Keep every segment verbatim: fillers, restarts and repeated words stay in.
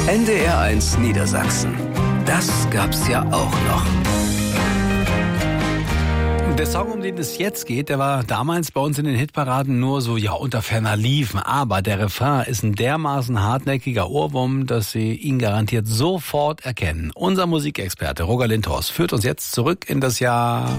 N D R eins Niedersachsen. Das gab's ja auch noch. Der Song, um den es jetzt geht, der war damals bei uns in den Hitparaden nur so, ja, unter ferner Liefen. Aber der Refrain ist ein dermaßen hartnäckiger Ohrwurm, dass Sie ihn garantiert sofort erkennen. Unser Musikexperte Roger Lindhorst führt uns jetzt zurück in das Jahr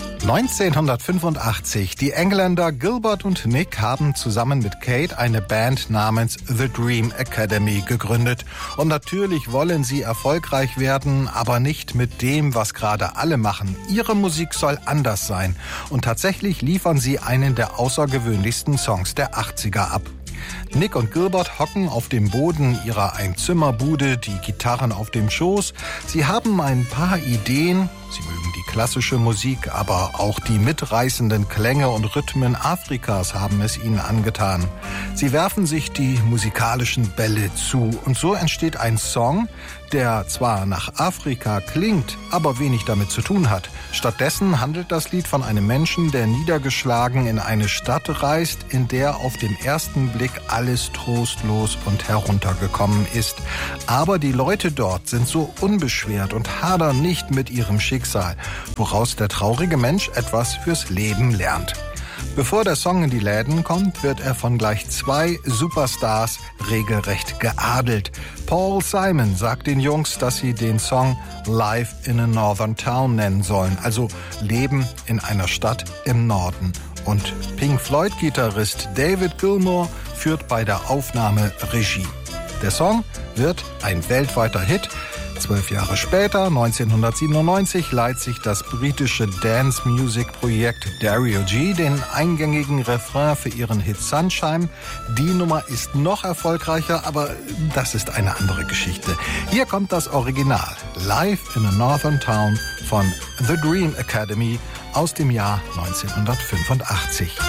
neunzehnhundertfünfundachtzig. Die Engländer Gilbert und Nick haben zusammen mit Kate eine Band namens The Dream Academy gegründet. Und natürlich wollen sie erfolgreich werden, aber nicht mit dem, was gerade alle machen. Ihre Musik soll anders sein. Und tatsächlich liefern sie einen der außergewöhnlichsten Songs der achtziger ab. Nick und Gilbert hocken auf dem Boden ihrer Einzimmerbude, die Gitarren auf dem Schoß. Sie haben ein paar Ideen. Sie mögen die klassische Musik, aber auch die mitreißenden Klänge und Rhythmen Afrikas haben es ihnen angetan. Sie werfen sich die musikalischen Bälle zu und so entsteht ein Song, der zwar nach Afrika klingt, aber wenig damit zu tun hat. Stattdessen handelt das Lied von einem Menschen, der niedergeschlagen in eine Stadt reist, in der auf den ersten Blick alles trostlos und heruntergekommen ist. Aber die Leute dort sind so unbeschwert und hadern nicht mit ihrem Schicksal, woraus der traurige Mensch etwas fürs Leben lernt. Bevor der Song in die Läden kommt, wird er von gleich zwei Superstars regelrecht geadelt. Paul Simon sagt den Jungs, dass sie den Song Life in a Northern Town nennen sollen, also Leben in einer Stadt im Norden. Und Pink Floyd-Gitarrist David Gilmour führt bei der Aufnahme Regie. Der Song wird ein weltweiter Hit. Zwölf Jahre später, neunzehnhundertsiebenundneunzig, leiht sich das britische Dance-Music-Projekt Dario G den eingängigen Refrain für ihren Hit Sunshine. Die Nummer ist noch erfolgreicher, aber das ist eine andere Geschichte. Hier kommt das Original, Live in a Northern Town von The Dream Academy aus dem Jahr neunzehnhundertfünfundachtzig.